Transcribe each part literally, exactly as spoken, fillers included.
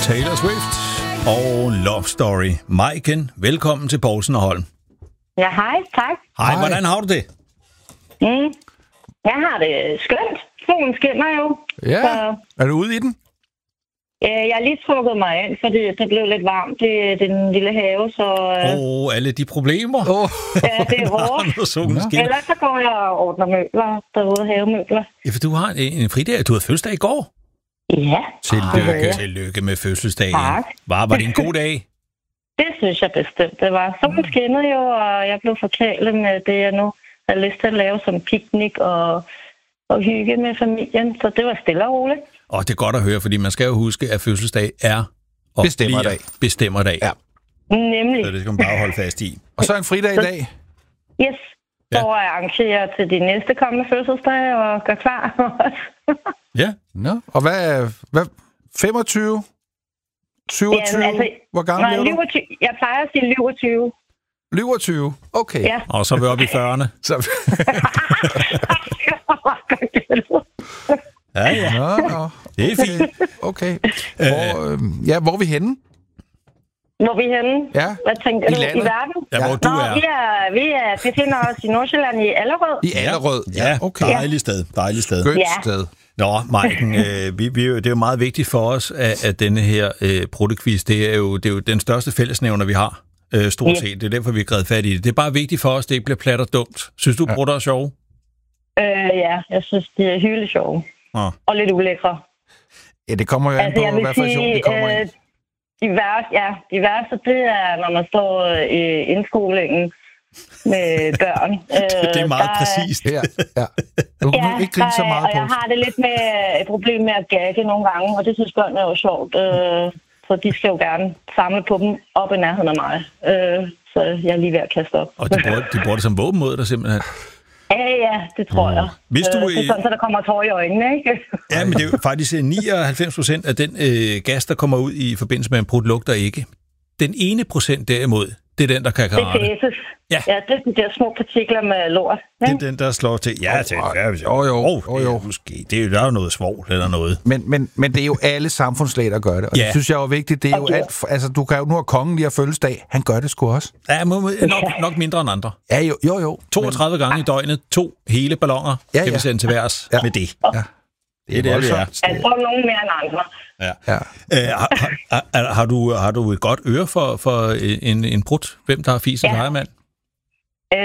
Taylor Swift og Love Story. Maiken, velkommen til Poulsen og Holm. Ja, hej, tak. Hej, hvordan har du det? Mm. Jeg har det skønt. Solen skinner jo. Ja, så, er du ude i den? øh, jeg har lige trukket mig ind, fordi det blev lidt varmt i den lille have, så... Åh, Øh, oh, alle de problemer. Oh. ja, det er hårdt. Når solen skinner. Ellers så går jeg og ordner møbler derude, havemøbler. Ja, for du har en, en fridag. Du havde fødselsdag i går. Ja. Tillykke. Ah, tillykke med fødselsdagen. Tak. Var, var det en god dag? Det synes jeg bestemt, det var. Solen skinnede jo, og jeg blev forkælet med det, jeg nu har lyst til at lave som piknik og, og hygge med familien. Så det var stille og roligt. Og det er godt at høre, fordi man skal jo huske, at fødselsdag er og Bestemmerdag. Bestemmerdag. Ja. Nemlig. Så det skal man bare holde fast i. Og så en fridag i dag. Yes. Ja. Så jeg arrangerer til de næste kommende fødselsdage og gør klar. Ja. Nå. Og hvad, hvad femogtyve? syvogtyve? Jamen, altså, Hvor gammel nej, er du? syvogtyve. Jeg plejer at sige syvogtyve. syvogtyve. Okay. Ja. Og så er vi oppe i fyrrerne. Så... Ja, ja. Nå, nå. Det er fint. Okay. Hvor, øh, ja, hvor er vi henne? Hvor er vi henne? Ja. Hvad tænker I du? landet? I verden? Ja, hvor du Nå, er. vi, er, vi er, befinder os i Nordsjælland i Allerød. I Allerød. Ja, okay. dejligt sted. Dejligt sted. Skønt Ja. sted. Nå, Maiken, øh, vi, vi, det er jo meget vigtigt for os, at, at denne her øh, protokviz, det er, jo, det er jo den største fællesnævner, vi har, øh, stort Ja. set. Det er derfor, vi har grebet fat i det. Det er bare vigtigt for os, det ikke bliver plat og dumt. Synes du, Ja. brutter er sjove? Øh, ja, jeg synes, det er hyggeligt sjove. Nå. Og lidt ulækre. Ja, det kommer jo an Altså, jeg på, vil hvad for sige, de kommer øh, i. de værste, ja, de værste, det er, når man står øh, i indskolingen med børn. Det er meget der, præcist. Ja, ja. Du kan Ja, ikke grine så der- meget og på. jeg har det lidt med et problem med at gagge nogle gange, og det synes børnene er jo sjovt. Øh, så de skal jo gerne samle på dem op i nærheden af mig. Øh, så jeg er lige ved at kaste op. Og de bruger, de bruger det som våben mod dig simpelthen. Ja, ja, det tror jeg. Hvis du, øh, det er sådan, så der kommer tårer i øjnene, ikke? Ja, men det er jo faktisk nioghalvfems procent af den øh, gas, der kommer ud i forbindelse med en prut, lugter ikke. Den ene procent derimod, det er den, der kan Det er karate. fæses. Ja. Ja, det er de der små partikler med lort. Det Ikke? er den, der slår til. Ja, til. Ja, hvis jeg- Jo, jo, Åh, jo, det er jo. Måske. Det er jo, der er jo noget svovl eller noget. Men, men, men det er jo alle samfundslag, der gør det. Og Ja. det synes jeg er jo vigtigt. Det er jo Okay. alt... For, altså, du kan jo nu have kongen lige har fødselsdag. Han gør det sgu også. Ja, må, må- nok, nok mindre end andre. Ja, jo, jo. jo. toogtredive gange i døgnet, to hele balloner, Ja, kan ja. vi sende til værs Ja. med det. Ja. Det er det, vi er. voldsomt. Jeg tror nogen mere end andre. Ja. Ja. Øh, har, har, har, har, du, har du et godt øre for, for en, en prut? Hvem der har fisens Ja. ejermand? Øh,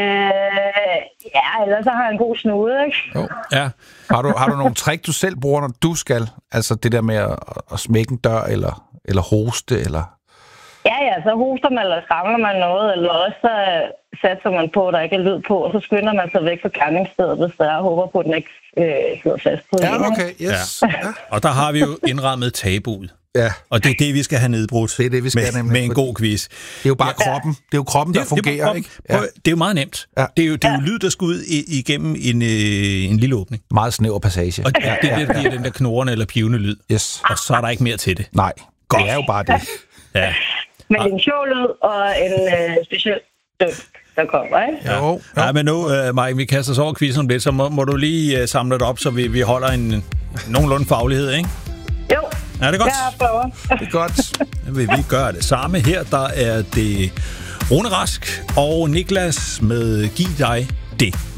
ja, ellers så har jeg en god snude, ikke? Jo. Ja. Har du, har du nogle trick, du selv bruger, når du skal? Altså det der med at, at smække en dør, eller, eller hoste, eller... Ja, ja, så hoster man eller skramler man noget, eller også så satser man på, at der ikke er lyd på, og så skynder man sig væk fra gerningsstedet, hvis der er, håber på, at den ikke øh, sidder fast på Ja, en, ikke? okay, yes. Ja. Ja. Og der har vi jo indrammet tabuet. ja. Og det er det, vi skal have nedbrudt. Det er det, vi skal med, nemlig. med en god quiz. Det er jo bare ja. kroppen. Det er jo kroppen, der Det er- det er fungerer, bare- ikke? Prøv, Ja. Det er jo meget nemt. Ja. Det er jo, det er jo lyd, der skal ud i, igennem en, øh, en lille åbning. Meget snæver passage. Og det er det, der giver den der knurrende eller pivende lyd. Yes. Og så er der ikke mere til det. Nej, Godt. det er jo bare det. Ja. Men en sjov lyd og en øh, speciel død, der kommer, ikke? Jo, jo. Nej, men nu, uh, Mike, vi kaster os over quizzen om lidt, så må, må du lige uh, samle det op, så vi, vi holder en nogenlunde faglighed, ikke? Jo, Ja, det er godt. jeg prøver. Det er godt. Så vil vi gøre det samme. Her der er det Rune Rask og Niklas med Giv dig det.